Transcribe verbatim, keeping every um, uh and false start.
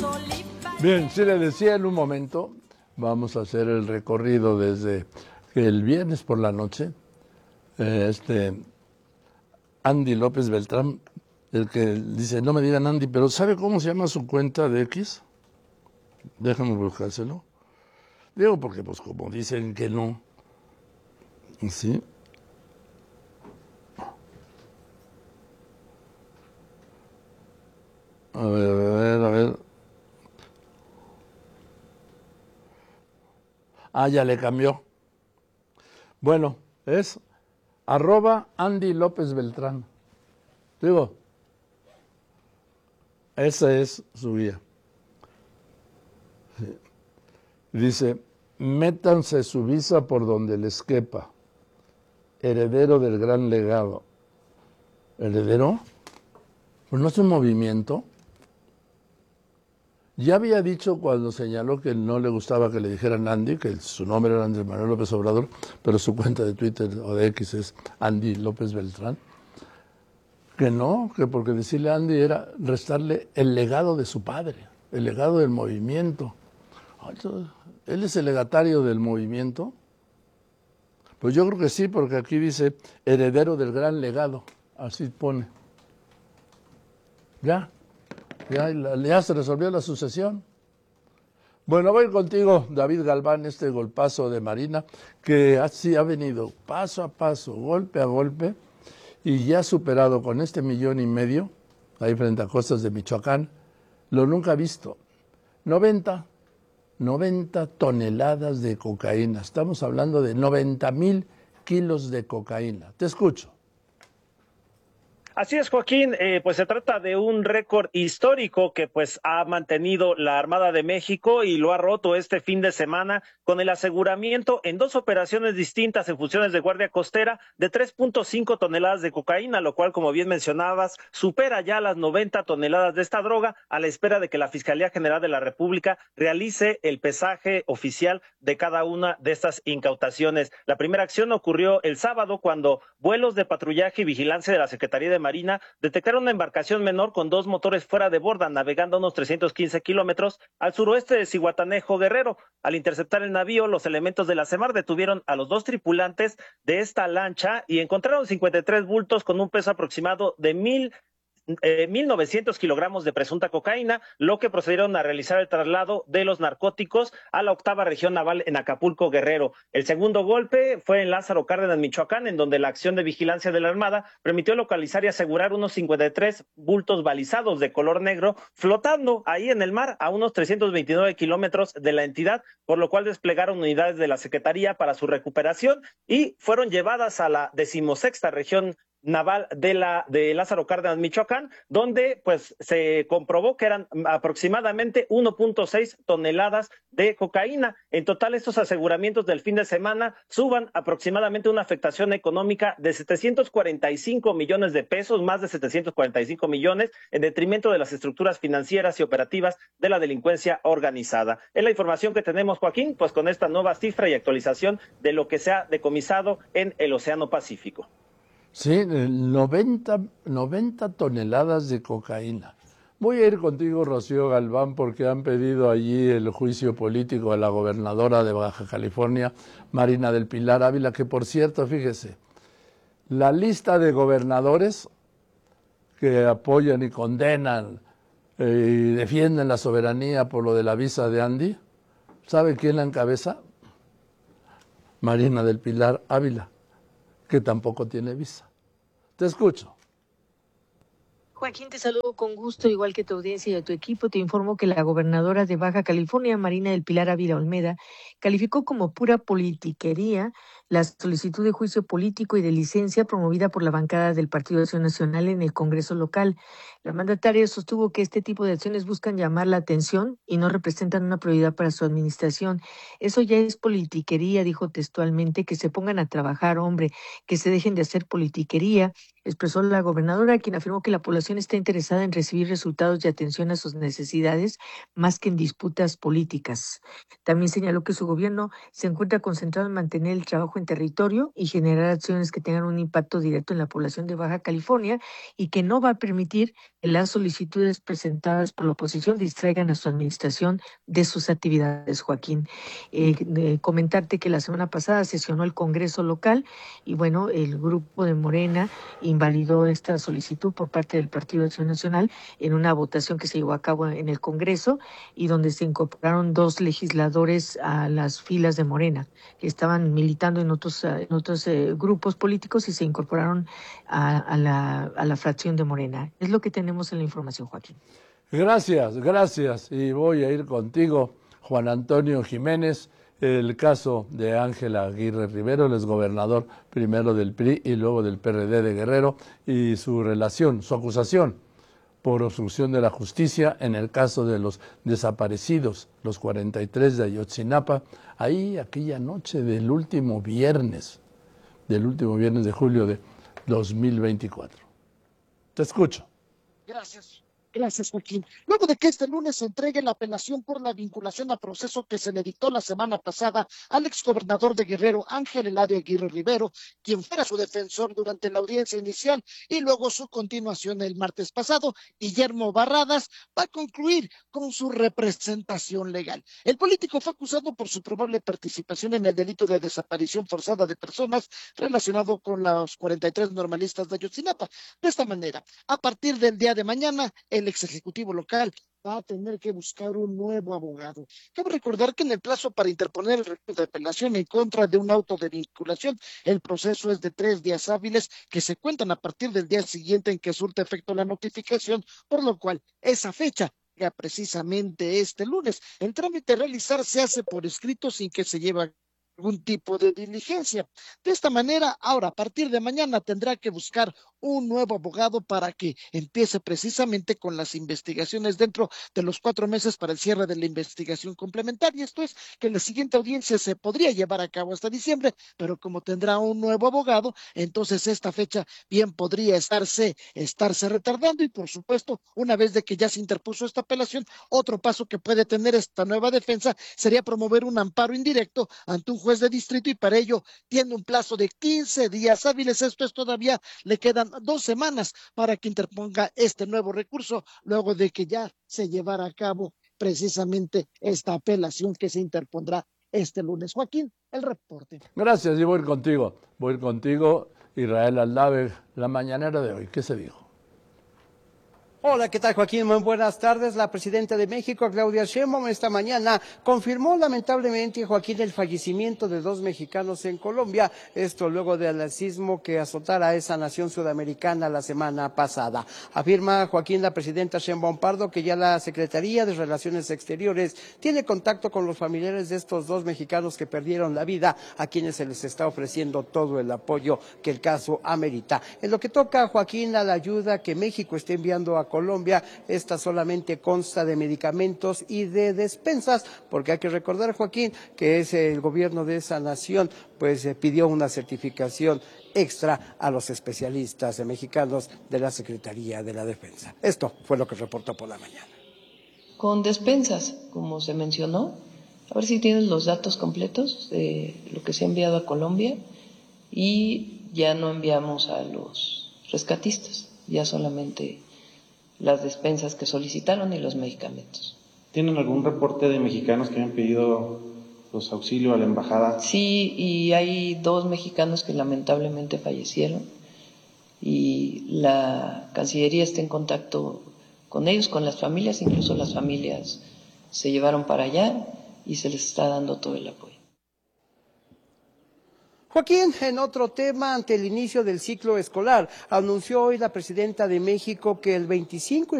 Bien, sí le decía en un momento, vamos a hacer el recorrido desde el viernes por la noche. Eh, este Andy López Beltrán, el que dice, no me digan Andy, pero ¿sabe cómo se llama su cuenta de X? Déjame buscárselo. Digo, porque pues como dicen que no. ¿Sí? A ver, a ver, a ver. Ah, ya le cambió. Bueno, es arroba Andy López Beltrán. Digo, esa es su guía. Dice, métanse su visa por donde les quepa. Heredero del gran legado. ¿Heredero? Pues no es un movimiento. Ya había dicho cuando señaló que no le gustaba que le dijeran Andy, que su nombre era Andrés Manuel López Obrador, pero su cuenta de Twitter o de X es Andy López Beltrán, que no, que porque decirle Andy era restarle el legado de su padre, el legado del movimiento. ¿Él es el legatario del movimiento? Pues yo creo que sí, porque aquí dice heredero del gran legado, así pone. Ya. Ya, ya se resolvió la sucesión. Bueno, voy contigo, David Galván, este golpazo de Marina, que así ha venido paso a paso, golpe a golpe, y ya ha superado con este millón y medio, ahí frente a costas de Michoacán, lo nunca visto. noventa, noventa toneladas de cocaína. Estamos hablando de noventa mil kilos de cocaína. Te escucho. Así es, Joaquín, eh, pues se trata de un récord histórico que pues ha mantenido la Armada de México y lo ha roto este fin de semana con el aseguramiento en dos operaciones distintas en funciones de Guardia Costera de tres punto cinco toneladas de cocaína, lo cual, como bien mencionabas, supera ya las noventa toneladas de esta droga a la espera de que la Fiscalía General de la República realice el pesaje oficial de cada una de estas incautaciones. La primera acción ocurrió el sábado cuando vuelos de patrullaje y vigilancia de la Secretaría de Marina detectaron una embarcación menor con dos motores fuera de borda, navegando a unos trescientos quince kilómetros al suroeste de Zihuatanejo, Guerrero. Al interceptar el navío, los elementos de la CEMAR detuvieron a los dos tripulantes de esta lancha y encontraron cincuenta y tres bultos con un peso aproximado de mil Eh, mil novecientos kilogramos de presunta cocaína, lo que procedieron a realizar el traslado de los narcóticos a la octava región naval en Acapulco, Guerrero. El segundo golpe fue en Lázaro Cárdenas, Michoacán, en donde la acción de vigilancia de la Armada permitió localizar y asegurar unos cincuenta y tres bultos balizados de color negro flotando ahí en el mar a unos trescientos veintinueve kilómetros de la entidad, por lo cual desplegaron unidades de la Secretaría para su recuperación y fueron llevadas a la decimosexta región naval de la de Lázaro Cárdenas, Michoacán, donde pues se comprobó que eran aproximadamente uno punto seis toneladas de cocaína. En total, estos aseguramientos del fin de semana suban aproximadamente una afectación económica de setecientos cuarenta y cinco millones de pesos, más de setecientos cuarenta y cinco millones, en detrimento de las estructuras financieras y operativas de la delincuencia organizada. Es la información que tenemos, Joaquín, pues con esta nueva cifra y actualización de lo que se ha decomisado en el Océano Pacífico. Sí, noventa, noventa toneladas de cocaína. Voy a ir contigo, Rocío Galván, porque han pedido allí el juicio político a la gobernadora de Baja California, Marina del Pilar Ávila, que por cierto, fíjese, la lista de gobernadores que apoyan y condenan eh, y defienden la soberanía por lo de la visa de Andy, ¿sabe quién la encabeza? Marina del Pilar Ávila, que tampoco tiene visa. Te escucho. Joaquín, te saludo con gusto, igual que tu audiencia y a tu equipo. Te informo que la gobernadora de Baja California, Marina del Pilar Ávila Olmeda, calificó como pura politiquería la solicitud de juicio político y de licencia promovida por la bancada del Partido de Acción Nacional en el Congreso local. La mandataria sostuvo que este tipo de acciones buscan llamar la atención y no representan una prioridad para su administración. Eso ya es politiquería, dijo textualmente, que se pongan a trabajar, hombre, que se dejen de hacer politiquería, expresó la gobernadora, quien afirmó que la población está interesada en recibir resultados y atención a sus necesidades más que en disputas políticas. También señaló que su gobierno se encuentra concentrado en mantener el trabajo trabajo en territorio y generar acciones que tengan un impacto directo en la población de Baja California y que no va a permitir que las solicitudes presentadas por la oposición distraigan a su administración de sus actividades, Joaquín. Eh, eh, comentarte que la semana pasada sesionó el Congreso local y bueno, el grupo de Morena invalidó esta solicitud por parte del Partido de Acción Nacional en una votación que se llevó a cabo en el Congreso y donde se incorporaron dos legisladores a las filas de Morena, que estaban militando en otros, en otros eh, grupos políticos y se incorporaron a, a, la, a la fracción de Morena. Es lo que tenemos en la información, Joaquín. Gracias, gracias. Y voy a ir contigo, Juan Antonio Jiménez, el caso de Ángela Aguirre Rivero, el exgobernador primero del P R I y luego del P R D de Guerrero, y su relación, su acusación por obstrucción de la justicia en el caso de los desaparecidos, los cuarenta y tres de Ayotzinapa, ahí aquella noche del último viernes, del último viernes de julio de dos mil veinticuatro. Te escucho. Gracias. Gracias, Joaquín. Luego de que este lunes se entregue la apelación por la vinculación a proceso que se le dictó la semana pasada al exgobernador de Guerrero, Ángel Eladio Aguirre Rivero, quien fuera su defensor durante la audiencia inicial y luego su continuación el martes pasado, Guillermo Barradas va a concluir con su representación legal. El político fue acusado por su probable participación en el delito de desaparición forzada de personas relacionado con los cuarenta y tres normalistas de Ayotzinapa. De esta manera, a partir del día de mañana, el ex ejecutivo local va a tener que buscar un nuevo abogado. Cabe recordar que en el plazo para interponer el recurso de apelación en contra de un auto de vinculación, el proceso es de tres días hábiles que se cuentan a partir del día siguiente en que surte efecto la notificación, por lo cual esa fecha ya precisamente este lunes. El trámite a realizar se hace por escrito sin que se lleve algún tipo de diligencia. De esta manera, ahora a partir de mañana tendrá que buscar un nuevo abogado para que empiece precisamente con las investigaciones dentro de los cuatro meses para el cierre de la investigación complementaria. Esto es que la siguiente audiencia se podría llevar a cabo hasta diciembre, pero como tendrá un nuevo abogado, entonces esta fecha bien podría estarse, estarse retardando y por supuesto, una vez de que ya se interpuso esta apelación, otro paso que puede tener esta nueva defensa sería promover un amparo indirecto ante un juez de distrito y para ello tiene un plazo de quince días hábiles. Esto es todavía, le quedan dos semanas para que interponga este nuevo recurso luego de que ya se llevara a cabo precisamente esta apelación que se interpondrá este lunes. Joaquín, el reporte. Gracias, y voy a ir contigo. Voy a ir contigo, Israel Aldave, la mañanera de hoy. ¿Qué se dijo? Hola, ¿qué tal, Joaquín? Muy buenas tardes. La presidenta de México, Claudia Sheinbaum, esta mañana confirmó lamentablemente, Joaquín, el fallecimiento de dos mexicanos en Colombia, esto luego del sismo que azotara a esa nación sudamericana la semana pasada. Afirma, Joaquín, la presidenta Sheinbaum Pardo, que ya la Secretaría de Relaciones Exteriores tiene contacto con los familiares de estos dos mexicanos que perdieron la vida, a quienes se les está ofreciendo todo el apoyo que el caso amerita. En lo que toca, Joaquín, a la ayuda que México está enviando a Colombia, esta solamente consta de medicamentos y de despensas, porque hay que recordar, Joaquín, que es el gobierno de esa nación, pues eh, pidió una certificación extra a los especialistas mexicanos de la Secretaría de la Defensa. Esto fue lo que reportó por la mañana. Con despensas, como se mencionó, a ver si tienen los datos completos de lo que se ha enviado a Colombia y ya no enviamos a los rescatistas, ya solamente las despensas que solicitaron y los medicamentos. ¿Tienen algún reporte de mexicanos que hayan pedido los auxilios a la embajada? Sí, y hay dos mexicanos que lamentablemente fallecieron y la Cancillería está en contacto con ellos, con las familias, incluso las familias se llevaron para allá y se les está dando todo el apoyo. Joaquín, en otro tema, ante el inicio del ciclo escolar, anunció hoy la presidenta de México que el veinticinco